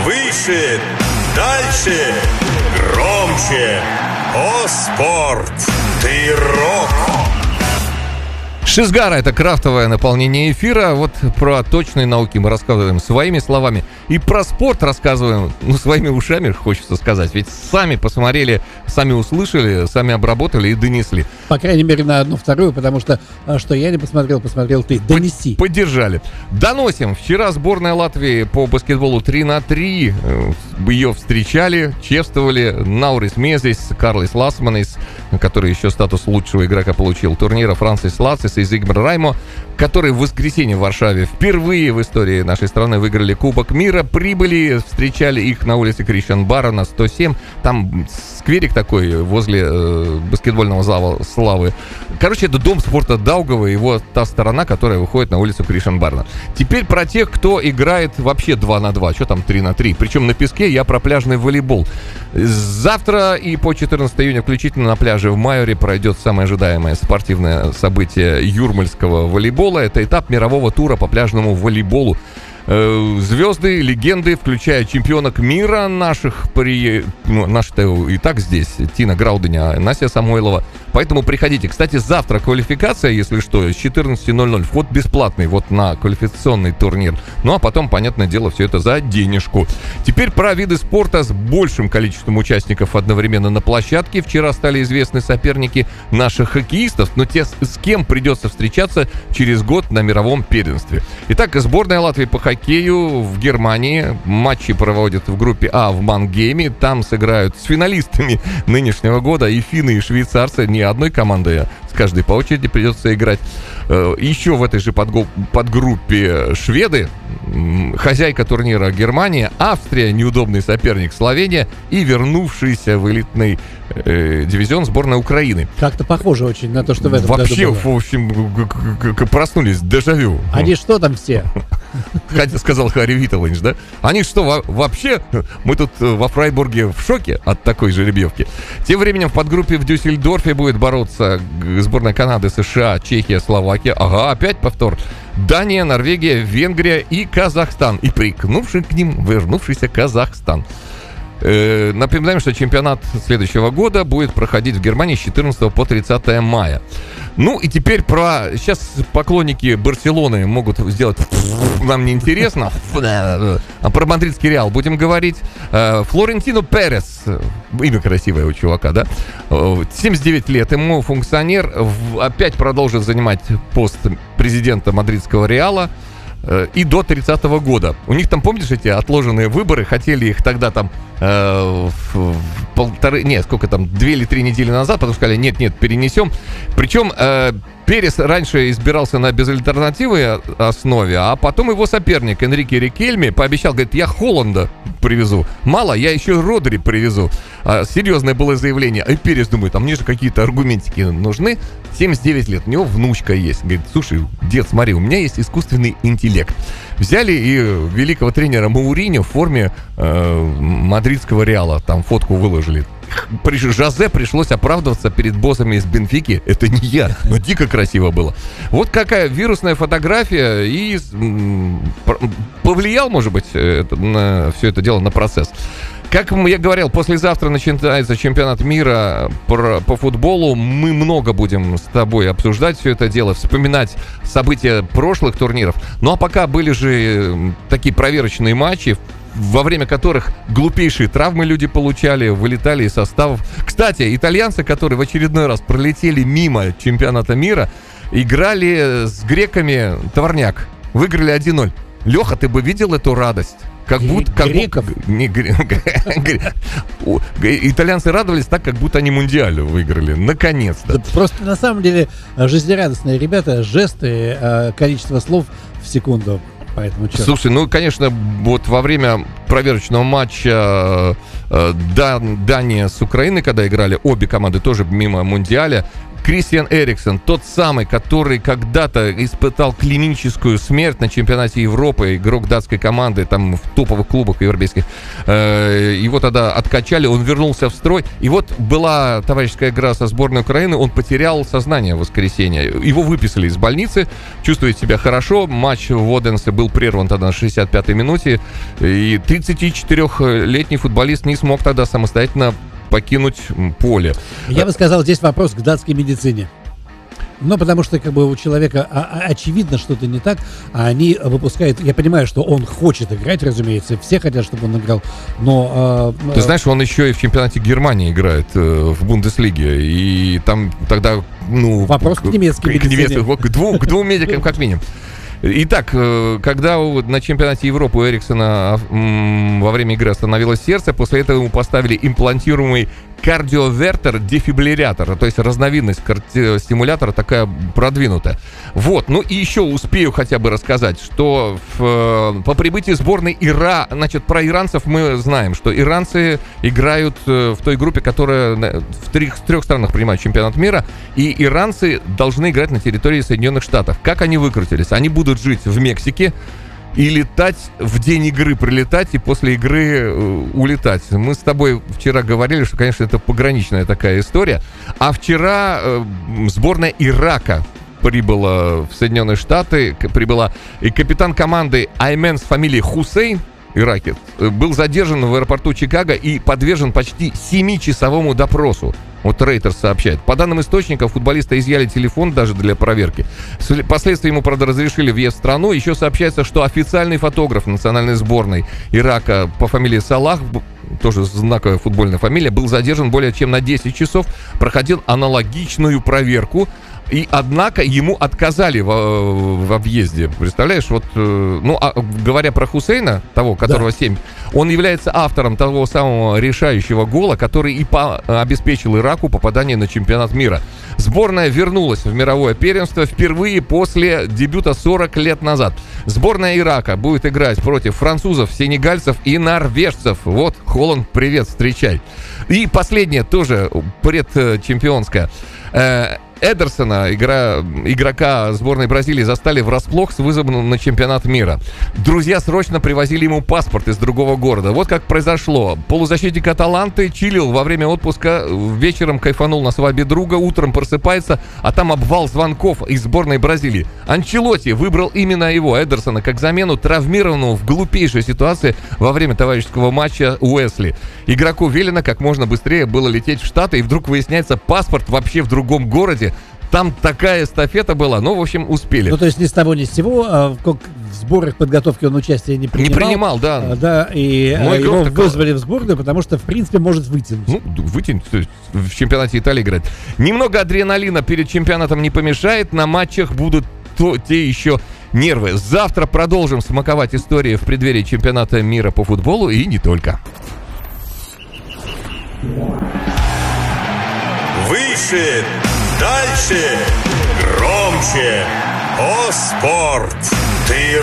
выше, дальше, громче. О, спорт! Ты рок! Шизгара — это крафтовое наполнение эфира. Вот про точные науки мы рассказываем своими словами. И про спорт рассказываем, своими ушами, хочется сказать. Ведь сами посмотрели, сами услышали, сами обработали и донесли. По крайней мере, на одну-вторую, потому что я не посмотрел ты. Донеси. Поддержали. Доносим. Вчера сборная Латвии по баскетболу 3-3. Ее встречали, чествовали. Наурис Мезис, Карлис Ласманис, который еще статус лучшего игрока получил турнира, Франсис Лацис и Зигмар Раймо, которые в воскресенье в Варшаве впервые в истории нашей страны выиграли Кубок мира. Прибыли, встречали их на улице Кришенбара на 107. Там скверик такой возле баскетбольного зала Славы. Короче, это дом спорта Даугава, его та сторона, которая выходит на улицу Кришенбарна. Теперь про тех, кто играет вообще 2 на 2, что там 3 на 3. Причем на песке, я про пляжный волейбол. Завтра и по 14 июня включительно на пляже в Майоре пройдет самое ожидаемое спортивное событие юрмальского волейбола. Это этап мирового тура по пляжному волейболу. Звезды, легенды, включая чемпионок мира наших, наши-то и так здесь, Тина Грауденя, Настя Самойлова. Поэтому приходите. Кстати, завтра квалификация, если что, с 14:00. Вход бесплатный вот на квалификационный турнир. Ну а потом, понятное дело, все это за денежку. Теперь про виды спорта с большим количеством участников одновременно на площадке. Вчера стали известны соперники наших хоккеистов, но те, с кем придется встречаться через год на мировом первенстве. Итак, сборная Латвии по хоккею в Германии. Матчи проводят в группе А в Мангейме. Там сыграют с финалистами нынешнего года и финны, и швейцарцы. Не одной командой, а с каждой по очереди придется играть. Еще в этой же подгруппе шведы, хозяйка турнира Германия, Австрия, неудобный соперник Словения и вернувшийся в элитный дивизион сборная Украины. Как-то похоже очень на то, что в этом вообще, году было. В общем, проснулись, дежавю. Они что там все? Сказал Харри Виталович, да? Они что, вообще? Мы тут во Фрайбурге в шоке от такой жеребьевки. Тем временем в подгруппе в Дюссельдорфе будет бороться сборная Канады, США, Чехия, Словакия. Ага, опять повтор. Дания, Норвегия, Венгрия и Казахстан. И прикнувший к ним вернувшийся Казахстан. Напоминаем, что чемпионат следующего года будет проходить в Германии с 14 по 30 мая. Ну и теперь сейчас поклонники Барселоны могут сделать нам неинтересно. А про мадридский Реал будем говорить. Флорентино Перес, имя красивое у чувака, да? 79 лет ему, функционер, опять продолжит занимать пост президента мадридского Реала и до 30-го года. У них там, помнишь, эти отложенные выборы, хотели их тогда там 2 или 3 недели назад, потом сказали, нет, перенесем. Причем Перес раньше избирался на безальтернативной основе, а потом его соперник Энрике Рикельме пообещал, говорит, я Холланда привезу. Мало, я еще Родри привезу. Серьезное было заявление. И Перес думает, а мне же какие-то аргументики нужны. 79 лет, у него внучка есть. Говорит, слушай, дед, смотри, у меня есть искусственный интеллект. Взяли и великого тренера Мауриньо в форме мадридского Реала. Там фотку выложили. Жозе пришлось оправдываться перед боссами из Бенфики. Это не я, но дико красиво было. Вот какая вирусная фотография. И повлиял, может быть, на все это дело, на процесс. Как я говорил, послезавтра начинается чемпионат мира по футболу. Мы много будем с тобой обсуждать все это дело, вспоминать события прошлых турниров. Ну а пока были же такие проверочные матчи, во время которых глупейшие травмы люди получали, вылетали из составов. Кстати, итальянцы, которые в очередной раз пролетели мимо чемпионата мира, играли с греками товарняк. Выиграли 1-0. Леха, ты бы видел эту радость? Как будто... Греков? Итальянцы радовались так, как будто они мундиаль выиграли. Наконец-то. Просто на самом деле жизнерадостные ребята, жесты, количество слов в секунду. Поэтому слушай, ну, конечно, вот во время проверочного матча Дания с Украиной, когда играли, обе команды тоже мимо мундиаля, Кристиан Эриксон, тот самый, который когда-то испытал клиническую смерть на чемпионате Европы, игрок датской команды, там в топовых клубах европейских. Его тогда откачали, он вернулся в строй. И вот была товарищеская игра со сборной Украины, он потерял сознание в воскресенье. Его выписали из больницы, чувствует себя хорошо. Матч в Оденсе был прерван тогда на 65-й минуте. И 34-летний футболист не смог тогда самостоятельно покинуть поле. Я бы сказал, здесь вопрос к датской медицине. Ну, потому что как бы у человека очевидно что-то не так, а они выпускают... Я понимаю, что он хочет играть, разумеется, все хотят, чтобы он играл, но... Ты знаешь, он еще и в чемпионате Германии играет в Бундеслиге, и там тогда, вопрос к немецкой медицине. К двум медикам как минимум. Итак, когда на чемпионате Европы у Эриксона во время игры остановилось сердце, после этого ему поставили имплантируемый кардиовертер-дефибриллятор, то есть разновидность стимулятора такая продвинутая. Вот, ну и еще успею хотя бы рассказать, что по прибытии сборной значит, про иранцев мы знаем, что иранцы играют в той группе, которая в трех странах принимает чемпионат мира, и иранцы должны играть на территории Соединенных Штатов. Как они выкрутились? Они будут жить в Мексике и летать в день игры, прилетать и после игры улетать. Мы с тобой вчера говорили, что, конечно, это пограничная такая история. А вчера сборная Ирака прибыла в Соединенные Штаты, прибыла и капитан команды Аймен с фамилией Хусейн, иракец, был задержан в аэропорту Чикаго и подвержен почти 7-часовому допросу. Вот Рейтерс сообщает. По данным источников, футболиста изъяли телефон даже для проверки. Впоследствии ему, правда, разрешили въезд в страну. Еще сообщается, что официальный фотограф национальной сборной Ирака по фамилии Салах, тоже знаковая футбольная фамилия, был задержан более чем на 10 часов, проходил аналогичную проверку. И, однако, ему отказали в объезде. Представляешь, вот, говоря про Хусейна, того, которого 7, он является автором того самого решающего гола, который и обеспечил Ираку попадание на чемпионат мира. Сборная вернулась в мировое первенство впервые после дебюта 40 лет назад. Сборная Ирака будет играть против французов, сенегальцев и норвежцев. Вот, Холланд, привет, встречай. И последнее, тоже предчемпионское. Эдерсона, игрока сборной Бразилии, застали врасплох с вызовом на чемпионат мира. Друзья срочно привозили ему паспорт из другого города. Вот как произошло. Полузащитник Аталанты чилил во время отпуска, вечером кайфанул на свадьбе друга, утром просыпается, а там обвал звонков из сборной Бразилии. Анчелотти выбрал именно его, Эдерсона, как замену травмированному в глупейшей ситуации во время товарищеского матча Уэсли. Игроку велено как можно быстрее было лететь в Штаты, и вдруг выясняется, паспорт вообще в другом городе. Там такая эстафета была, в общем, успели. Ну, то есть ни с того, ни с сего, в сборах подготовки он участия не принимал. Не принимал, да. Да, и его вызвали в сборную, потому что, в принципе, может вытянуть. Вытянуть, в чемпионате Италии играть. Немного адреналина перед чемпионатом не помешает, на матчах будут те еще нервы. Завтра продолжим смаковать истории в преддверии чемпионата мира по футболу и не только. Выше, дальше, громче. О, спорт! Ты